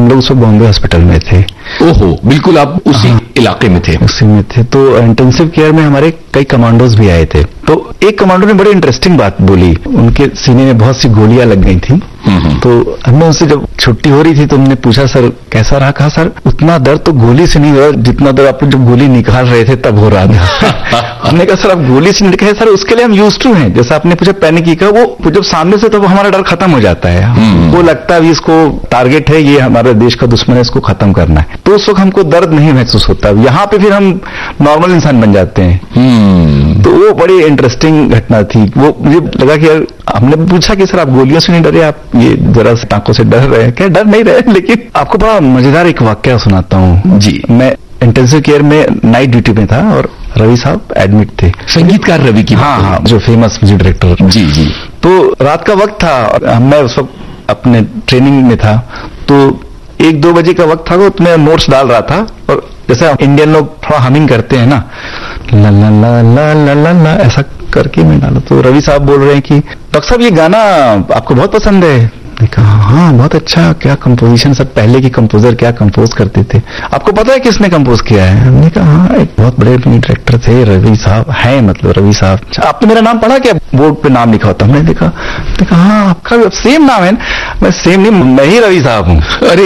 हम लोग उस वक्त बॉम्बे हॉस्पिटल में थे। ओहो, बिल्कुल आप उसी इलाके में थे? उसी में थे। तो इंटेंसिव केयर में हमारे कई कमांडोज भी आए थे। तो एक कमांडो ने बड़ी इंटरेस्टिंग बात बोली, उनके सीने में बहुत सी गोलियां लग गई थी। तो हमने उनसे जब छुट्टी हो रही थी तो हमने पूछा, सर कैसा रहा? कहा, सर उतना दर्द तो गोली से नहीं हो रहा जितना दर्द आप जब गोली निकाल रहे थे तब हो रहा था। हमने कहा, सर आप गोली से नहीं कहे, सर उसके लिए हम यूज टू हैं। जैसा आपने पूछा पैनिक की का, वो जब सामने से तब हमारा डर खत्म हो जाता है। वो लगता है इसको टारगेट है, ये हमारे देश का दुश्मन है, इसको खत्म करना है। तो उस वक्त हमको दर्द नहीं महसूस होता। यहाँ पे फिर हम नॉर्मल इंसान बन जाते हैं। तो वो बड़ी इंटरेस्टिंग घटना थी। वो मुझे लगा कि यार, हमने पूछा कि सर आप गोलियों से नहीं डरे, आप ये जरा से टांकों से डर रहे हैं क्या? डर नहीं रहे, लेकिन आपको बड़ा मजेदार एक वाकया सुनाता हूँ जी। मैं इंटेंसिव केयर में नाइट ड्यूटी में था और रवि साहब एडमिट थे। संगीतकार रवि की? हाँ, जो फेमस म्यूजिक डायरेक्टर। जी जी। तो रात का वक्त था और मैं उस वक्त अपने ट्रेनिंग में था। तो 1-2 बजे का वक्त था, तो मैं नोट्स डाल रहा था। और जैसे इंडियन लोग थोड़ा हमिंग करते हैं ना, ला ला ला ला ला ला ला, ऐसा करके मैं डाला। तो रवि साहब बोल रहे हैं कि डॉक्टर साहब ये गाना आपको बहुत पसंद है। मैंने कहा, हाँ बहुत अच्छा, क्या कंपोजिशन, सब पहले के कंपोजर क्या कंपोज करते थे। आपको पता है किसने कंपोज किया है? हमने कहा, हाँ एक बहुत बड़े डायरेक्टर थे रवि साहब हैं, मतलब रवि साहब। आपने मेरा नाम पढ़ा क्या? बोर्ड पे नाम लिखा होता। हमने देखा, हाँ आपका सेम नाम है। मैं सेम नहीं, मैं ही रवि साहब हूँ। अरे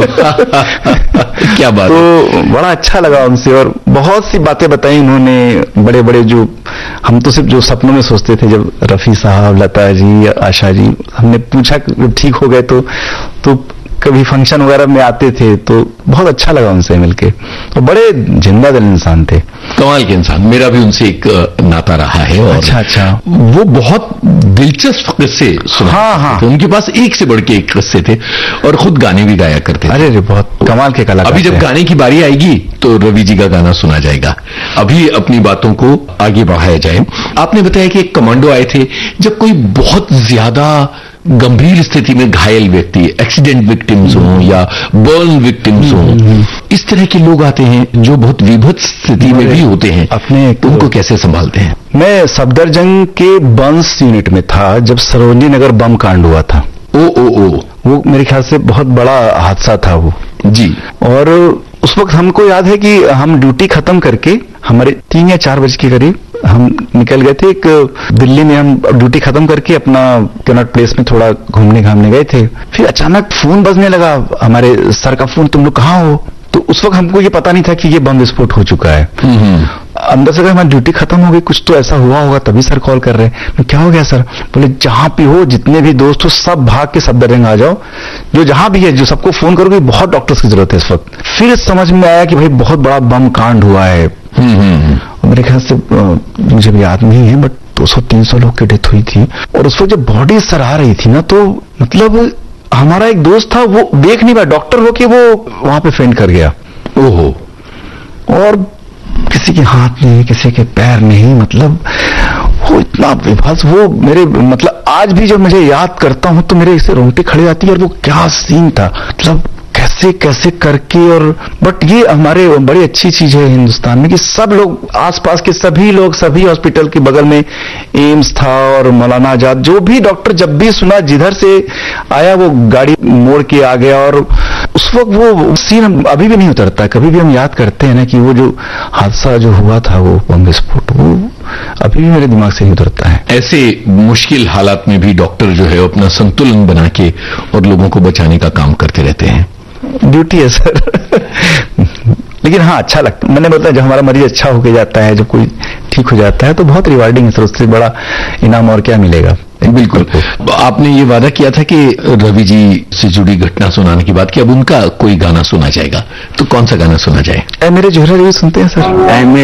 क्या बात। तो बड़ा अच्छा लगा उनसे और बहुत सी बातें बताई उन्होंने, बड़े बड़े जो हम तो सिर्फ जो सपनों में सोचते थे, जब रफी साहब, लता जी, आशा जी, हमने पूछा ठीक हो गए तो कभी फंक्शन वगैरह में आते थे, तो बहुत अच्छा लगा उनसे मिलके। और बड़े जिंदा दिल इंसान थे, कमाल के इंसान। मेरा भी उनसे एक नाता रहा है। और अच्छा। वो बहुत दिलचस्प किस्से सुना। हाँ। तो उनके पास एक से बढ़ के एक किस्से थे और खुद गाने भी गाया करते थे। अरे बहुत कमाल के कलाकार। अभी जब गाने की बारी आएगी तो रवि जी का गाना सुना जाएगा। अभी अपनी बातों को आगे बढ़ाया जाए। आपने बताया कि एक कमांडो आए थे जब कोई बहुत ज्यादा गंभीर स्थिति में घायल व्यक्ति, एक्सीडेंट विक्टिम्स हों या बर्न विक्टिम्स हों, इस तरह के लोग आते हैं जो बहुत विभत्स स्थिति में भी होते हैं, अपने तो उनको कैसे संभालते हैं? मैं सफदरजंग के बंस यूनिट में था जब सरोजनी नगर बम कांड हुआ था। वो मेरे ख्याल से बहुत बड़ा हादसा था वो जी। और उस वक्त हमको याद है कि हम ड्यूटी खत्म करके हमारे 3 या 4 बजे के करीब हम निकल गए थे। एक दिल्ली में हम ड्यूटी खत्म करके अपना कनॉट प्लेस में थोड़ा घूमने गए थे। फिर अचानक फोन बजने लगा, हमारे सर का फोन, तुम लोग कहाँ हो? तो उस वक्त हमको ये पता नहीं था कि ये बम विस्फोट हो चुका है। अंदर से हमारी ड्यूटी खत्म हो गई, कुछ तो ऐसा हुआ होगा, तभी सर कॉल कर रहे हैं। क्या हो गया सर? बोले जहां भी हो, जितने भी दोस्त हो, सब भाग के सफदरजंग आ जाओ, जो जहां भी है, जो सबको फोन करोगे, बहुत डॉक्टर्स की जरूरत है इस वक्त। फिर समझ में आया कि भाई बहुत बड़ा बम कांड हुआ है। मेरे ख्याल से मुझे भी याद नहीं है, बट 200-300 लोग की डेथ हुई थी। और उस वक्त जब बॉडी सर आ रही थी ना, तो मतलब हमारा एक दोस्त था, वो देख नहीं पाया, डॉक्टर हो के वो वहां पे फेंट कर गया। ओहो। और किसी के हाथ नहीं, किसी के पैर नहीं, मतलब वो इतना विभत्स, वो मेरे मतलब आज भी जब मुझे याद करता हूं तो मेरे इसे रोंगटे खड़े आती है। और वो क्या सीन था, मतलब कैसे करके। और बट ये हमारे बड़ी अच्छी चीज है हिंदुस्तान में कि सब लोग, आसपास के सभी लोग, सभी हॉस्पिटल के बगल में एम्स था और मौलाना आजाद, जो भी डॉक्टर जब भी सुना जिधर से आया वो गाड़ी मोड़ के आ गया। और उस वक्त वो सीन अभी भी नहीं उतरता। कभी भी हम याद करते हैं ना कि वो जो हादसा जो हुआ था, वो बम विस्फोट, वो अभी भी मेरे दिमाग से नहीं उतरता है। ऐसे मुश्किल हालात में भी डॉक्टर जो है अपना संतुलन बना के और लोगों को बचाने का काम करते रहते हैं। ड्यूटी है सर। लेकिन हाँ, अच्छा लगता है। मैंने बताया, जब हमारा मरीज अच्छा होके जाता है, जब कोई ठीक हो जाता है, तो बहुत रिवार्डिंग है सर। उससे बड़ा इनाम और क्या मिलेगा। बिल्कुल। आपने ये वादा किया था कि रवि जी से जुड़ी घटना सुनाने की बात की, अब उनका कोई गाना सुना जाएगा, तो कौन सा गाना सुना जाए? मेरे जोहरा जी सुनते हैं सर।